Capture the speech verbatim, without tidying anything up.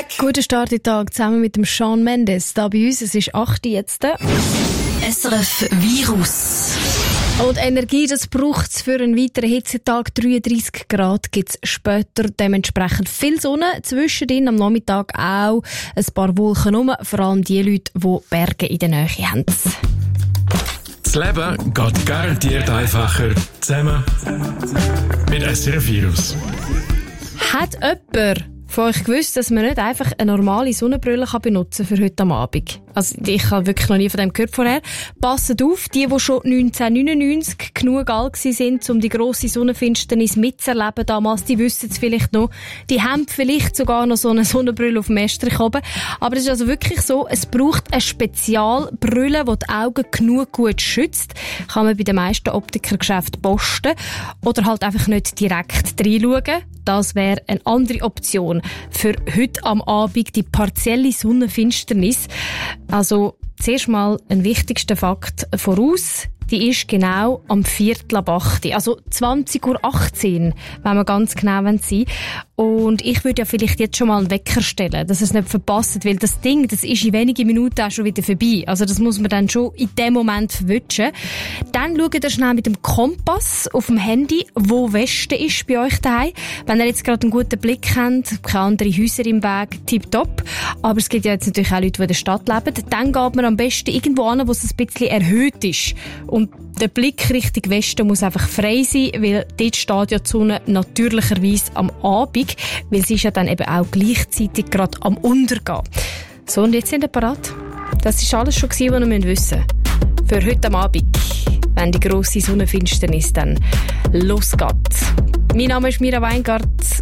Guten Start in den Tag zusammen mit dem Shawn Mendes. Da bei uns, es ist acht Uhr jetzt. S R F Virus. Und Energie, das braucht es für einen weiteren Hitzetag. dreiunddreissig Grad gibt es später. Dementsprechend viel Sonne. Zwischendrin am Nachmittag auch ein paar Wolken rum. Vor allem die Leute, die Berge in der Nähe haben. Das Leben geht garantiert einfacher zusammen mit S R F Virus. Hat jemand von euch gewusst, dass man nicht einfach eine normale Sonnenbrille benutzen kann für heute am Abend? Also ich habe wirklich noch nie von dem gehört vorher. Passet auf, die, die schon neunzehnhundertneunundneunzig genug alt sind, um die grosse Sonnenfinsternis mitzuerleben damals, die wissen es vielleicht noch. Die haben vielleicht sogar noch so eine Sonnenbrille auf dem Estrich oben. Aber es ist also wirklich so, es braucht eine Spezialbrille, die die Augen genug gut schützt. Kann man bei den meisten Optikergeschäften posten. Oder halt einfach nicht direkt reinschauen. Das wäre eine andere Option für heute am Abend, die partielle Sonnenfinsternis. Also zuerst mal ein wichtigster Fakt voraus. Die ist genau am Viertel ab acht Uhr. Also zwanzig Uhr achtzehn, wenn wir ganz genau sein wollen. Und ich würde ja vielleicht jetzt schon mal einen Wecker stellen, dass es nicht verpasst, weil das Ding, das ist in wenigen Minuten auch schon wieder vorbei. Also das muss man dann schon in dem Moment verwischen. Dann schaut ihr schnell mit dem Kompass auf dem Handy, wo Westen ist bei euch daheim. Wenn ihr jetzt gerade einen guten Blick habt, keine anderen Häuser im Weg, tipptopp. Aber es gibt ja jetzt natürlich auch Leute, die in der Stadt leben. Dann geht man am besten irgendwo hin, wo es ein bisschen erhöht ist. Und der Blick Richtung Westen muss einfach frei sein, weil dort steht ja die Sonne natürlicherweise am Abend, weil sie ist ja dann eben auch gleichzeitig gerade am Untergehen. So, und jetzt sind wir parat. Das war alles schon, was wir wissen müssen. Für heute am Abend, wenn die grosse Sonnenfinsternis dann losgeht. Mein Name ist Mira Weingart